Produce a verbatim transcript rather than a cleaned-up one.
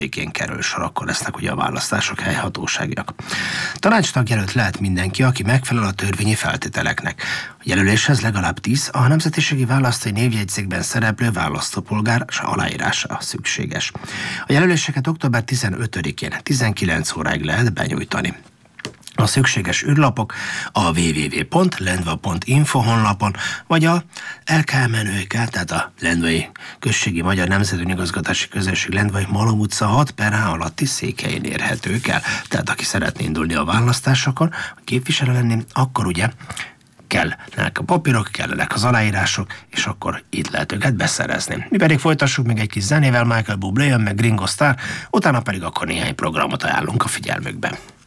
Én kerül sor, akkor lesznek ugye a választások helyhatóságiak. Tanácstagjelölt lehet mindenki, aki megfelel a törvényi feltételeknek. A jelöléshez legalább tíz a nemzetiségi választói névjegyzékben szereplő választópolgár aláírása szükséges. A jelöléseket október tizenötödikén tizenkilenc óráig lehet benyújtani. A szükséges űrlapok a double-u double-u double-u pont lendva pont info honlapon, vagy a el ká em en ö ká, tehát a Lendvai Községi Magyar Nemzetönigazgatási Közösség Lendvai Malom utca hat per H alatti székhelyén érhetők el. Tehát aki szeretné indulni a választásokon, a képviselő lenni, akkor ugye kellenek a papírok, kellenek az aláírások, és akkor itt lehet őket beszerezni. Mi pedig folytassuk még egy kis zenével, Michael Bublé jön, meg Ringo Starr, utána pedig akkor néhány programot ajánlunk a figyelmükbe.